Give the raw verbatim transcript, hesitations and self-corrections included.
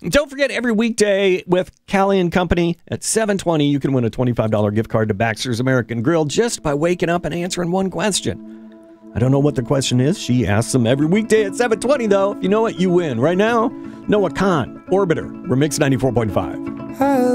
Don't forget, every weekday with Callie and Company at seven twenty, you can win a twenty-five dollars gift card to Baxter's American Grill just by waking up and answering one question. I don't know what the question is. She asks them every weekday at seven twenty, though. If you know it, you win. Right now, Noah Khan, Orbiter, Remix ninety-four point five.